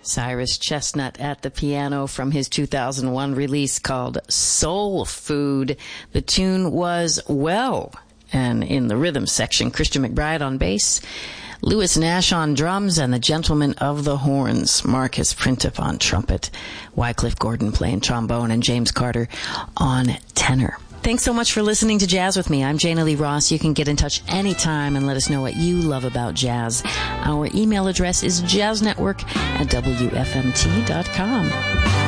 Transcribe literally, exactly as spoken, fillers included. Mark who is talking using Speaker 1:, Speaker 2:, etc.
Speaker 1: Cyrus Chestnut at the piano from his two thousand one release called Soul Food. The tune was Well. And in the rhythm section, Christian McBride on bass, Lewis Nash on drums, and the Gentlemen of the Horns, Marcus Printup on trumpet, Wycliffe Gordon playing trombone, and James Carter on tenor. Thanks so much for listening to Jazz with me. I'm Jana Lee Ross. You can get in touch anytime and let us know what you love about jazz. Our email address is jazznetwork at W F M T dot com.